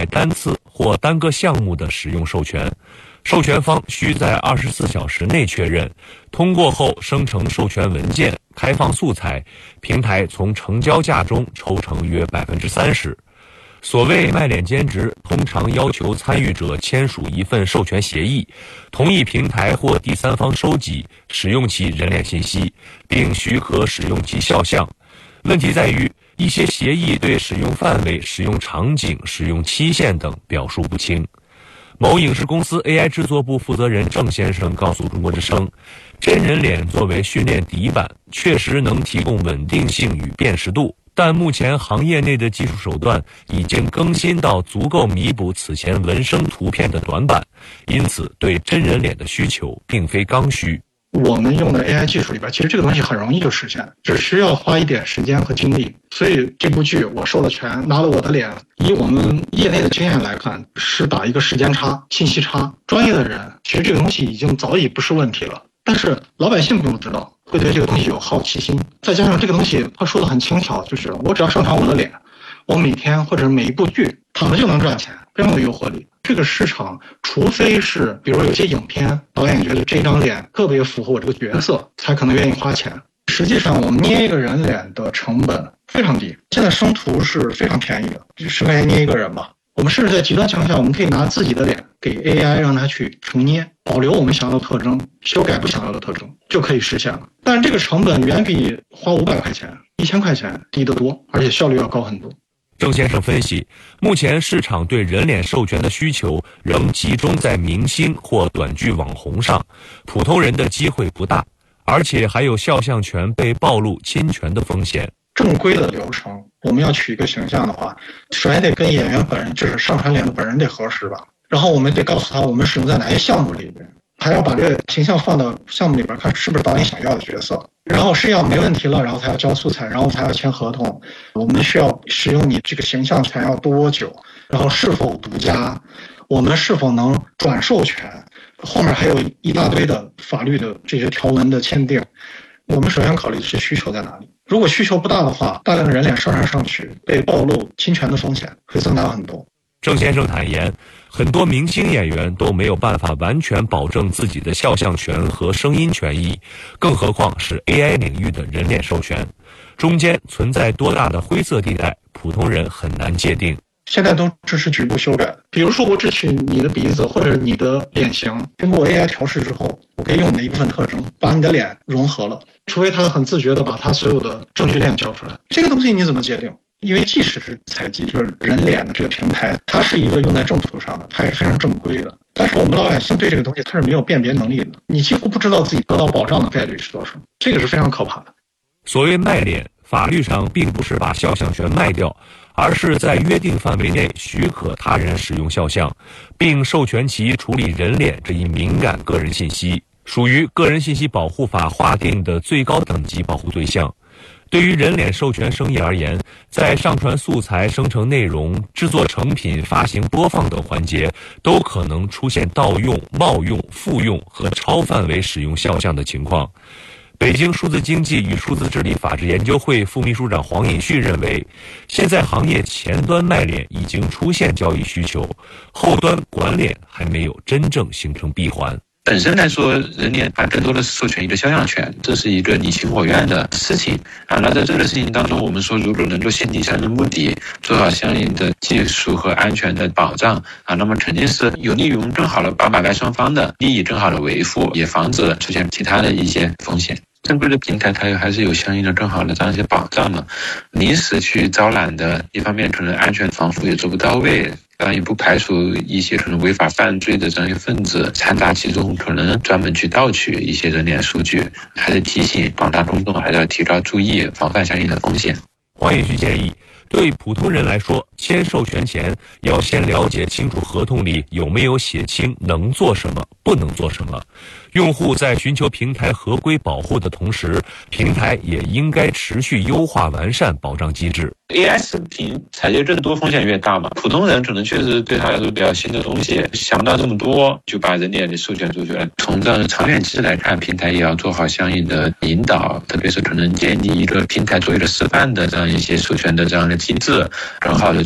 买单次或单个项目的使用授权，授权方需在24小时内确认，通过后生成授权文件，开放素材，平台从成交价中抽成约30%。所谓卖脸兼职，通常要求参与者签署一份授权协议，同意平台或第三方收集、使用其人脸信息，并许可使用其肖像。问题在于，一些协议对使用范围、使用场景、使用期限等表述不清。某影视公司 AI 制作部负责人郑先生告诉中国之声，真人脸作为训练底板，确实能提供稳定性与辨识度，但目前行业内的技术手段已经更新到足够弥补此前纹身图片的短板，因此对真人脸的需求并非刚需。 我们用的 AI 技术里边，其实这个东西很容易就实现，只需要花一点时间和精力。所以这部剧我授了权，拿了我的脸，以我们业内的经验来看，是打一个时间差、信息差。专业的人其实这个东西已经早已不是问题了，但是老百姓并不知道，会对这个东西有好奇心。再加上这个东西他说的很轻巧，就是我只要上传我的脸，我每天或者每一部剧躺着就能赚钱，非常有诱惑力。这个市场，除非是比如有些影片导演觉得这张脸特别符合我这个角色，才可能愿意花钱。实际上我们捏一个人脸的成本非常低，现在生图是非常便宜的，10块钱捏一个人吧。我们甚至在极端情况下，我们可以拿自己的脸给 AI 让它去重捏，保留我们想要的特征，修改不想要的特征，就可以实现了。但是这个成本远比花500块钱、1000块钱低得多，而且效率要高很多。 郑先生分析，目前市场对人脸授权的需求仍集中在明星或短剧网红上，普通人的机会不大，而且还有肖像权被暴露侵权的风险。 正规的流程，我们要取一个形象的话，首先得跟演员本人，就是上传脸的本人得核实吧，然后我们得告诉他我们使用在哪些项目里边，还要把这个形象放到项目里边，看是不是导演想要的角色。然后是要没问题了，然后才要交素材，然后才要签合同。我们需要使用你这个形象权要多久，然后是否独家，我们是否能转授权，后面还有一大堆的法律的这些条文的签订。我们首先考虑的是需求在哪里。如果需求不大的话，大量的人脸上传上去，被暴露侵权的风险会增大很多。 郑先生坦言，很多明星演员都没有办法完全保证自己的肖像权和声音权益，更何况是 AI 领域的人脸授权，中间存在多大的灰色地带，普通人很难界定。 现在都支持局部修改，比如说我只取你的鼻子或者你的脸型，经过 AI 调试之后，我可以用你的一部分特征把你的脸融合了，除非他很自觉的把他所有的证据链交出来。这个东西你怎么界定？因为即使是采集就是人脸的这个平台，它是一个用在正图上的，它也是非常正规的，但是我们老百姓对这个东西它是没有辨别能力的，你几乎不知道自己得到保障的概率是多少，这个是非常可怕的。 所谓卖脸，法律上并不是把肖像权卖掉，而是在约定范围内许可他人使用肖像，并授权其处理人脸这一敏感个人信息，属于个人信息保护法划定的最高等级保护对象。对于人脸授权生意而言，在上传素材、生成内容、制作成品、发行、播放等环节，都可能出现盗用、冒用、复用和超范围使用肖像的情况。北京数字经济与数字治理法治研究会副秘书长黄尹旭认为，现在行业前端卖脸已经出现交易需求，后端管脸还没有真正形成闭环。 本身来说，人脸它更多的是授权一个肖像权，这是一个你情我愿的事情啊。那在这个事情当中，我们说如果能够先定相应目的，做好相应的技术和安全的保障啊，那么肯定是有利于我们更好的把买卖双方的利益更好的维护，也防止了出现其他的一些风险。正规的平台它还是有相应的更好的这样一些保障的，临时去招揽的，一方面可能安全防护也做不到位，当然也不排除一些可能违法犯罪的这样一些分子掺杂其中，可能专门去盗取一些人脸数据，还是提醒广大公众还是要提高注意，防范相应的风险。 黄尹旭建议，对普通人来说，签授权前要先了解清楚合同里有没有写清能做什么、不能做什么。用户在寻求平台合规保护的同时，平台也应该持续优化完善保障机制。 AI 视频采集更多风险越大嘛，普通人可能确实对他来说比较新的东西，想不到这么多就把人脸给授权出去了。从这样的长远期来看，平台也要做好相应的引导，特别是可能建立一个平台作为一个示范的这样一些授权的这样的机制，更好的去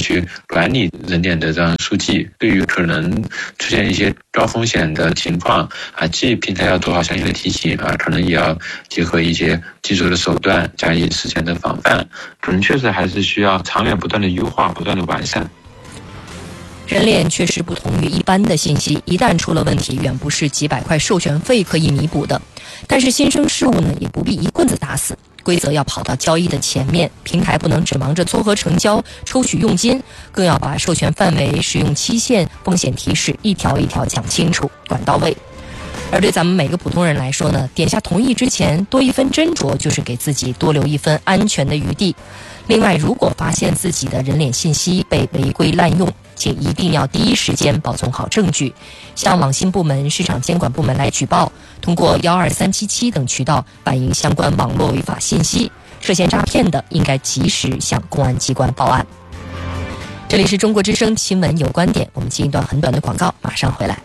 去管理人脸的这样数据。对于可能出现一些高风险的情况既平台要做好相应的提醒可能也要结合一些技术的手段加以事前的防范，可能确实还是需要长远不断的优化，不断的完善。 人脸确实不同于一般的信息，一旦出了问题，远不是几百块授权费可以弥补的。但是新生事物呢，也不必一棍子打死，规则要跑到交易的前面，平台不能只忙着撮合成交、抽取佣金，更要把授权范围、使用期限、风险提示一条一条讲清楚，管到位。而对咱们每个普通人来说呢，点下同意之前多一分斟酌，就是给自己多留一分安全的余地。另外，如果发现自己的人脸信息被违规滥用，请一定要第一时间保存好证据，向网信部门、市场监管部门来举报，通过12377等渠道反映相关网络违法信息。涉嫌诈骗的，应该及时向公安机关报案。这里是中国之声新闻有观点，我们进一段很短的广告，马上回来。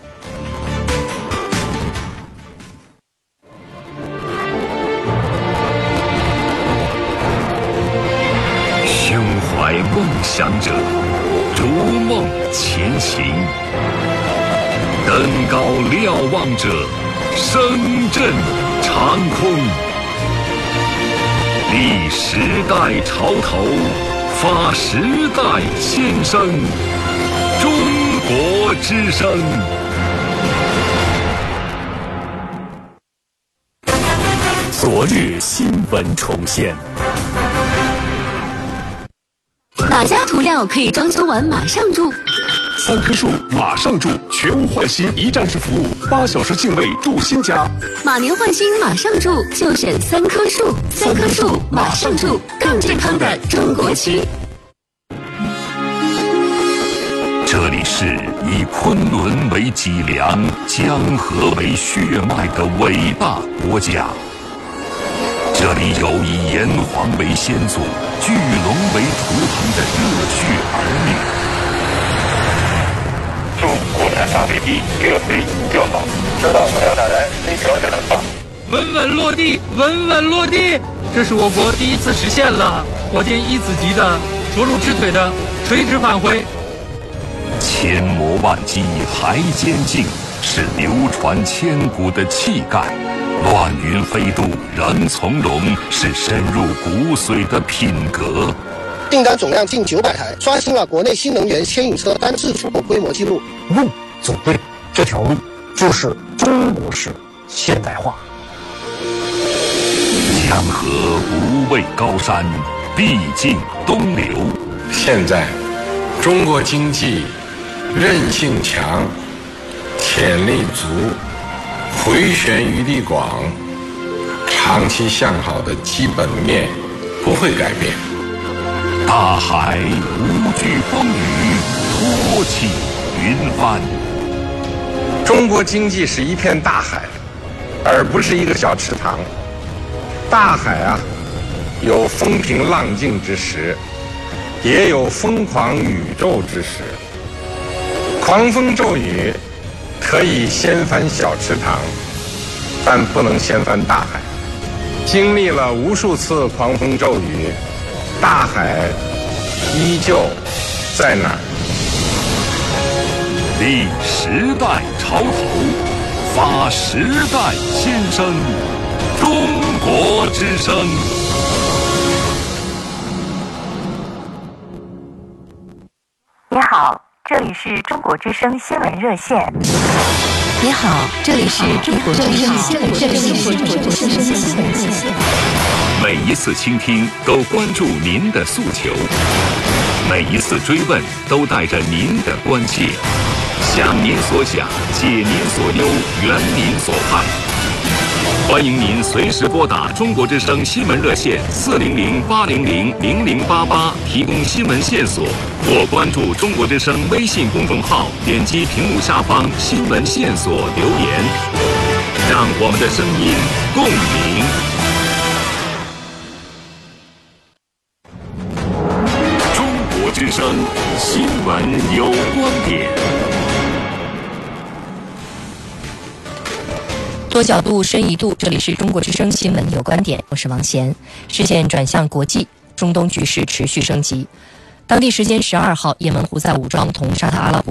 胸怀梦想者，逐梦前行；登高瞭望者，声震长空。立时代潮头，发时代先声。中国之声。 昨日新闻重现。 哪家涂料可以装修完马上住 ？3棵树马上住，全屋换新一站式服务，8小时净位住新家。 马年换新马上住，就选3棵树，3棵树马上住，更健康的中国区。 这里是以昆仑为脊梁、江河为血脉的伟大国家。这里有以炎黄为先祖、巨龙为图腾的热血儿女。 祝国产大飞机越飞越好，知道我要带来飞条的能放。 稳稳落地，稳稳落地，这是我国第一次实现了火箭1子级的着陆之腿的垂直返回。 千磨万击还坚劲，是流传千古的气概。乱云飞渡人从容，是深入骨髓的品格。 订单总量近900台，刷新了国内新能源牵引车单次出口规模记录。 路走对，这条路就是中国式现代化。 江河不畏高山，必尽东流。 现在，中国经济韧性强，潜力足，回旋余地广，长期向好的基本面不会改变。 大海无惧风雨，托起云帆。 中国经济是一片大海，而不是一个小池塘。大海有风平浪静之时，也有疯狂宇宙之时。狂风骤雨可以掀翻小池塘，但不能掀翻大海。经历了无数次狂风骤雨，大海依旧在那儿。 立时代潮头，发时代先声。中国之声。 你好，这里是中国之声新闻热线。 你好，这里是中国之声新闻热线。 每一次倾听都关注您的诉求，每一次追问都带着您的关切，想您所想，解您所忧，圆您所盼。欢迎您随时拨打中国之声新闻热线400-800-0088，提供新闻线索，或关注中国之声微信公众号，点击屏幕下方新闻线索留言，让我们的声音共鸣。中国之声新闻有观点。 多角度，深一度。这里是中国之声新闻有观点，我是王贤。视线转向国际，中东局势持续升级。 当地时间12号，也门胡塞武装同沙特阿拉伯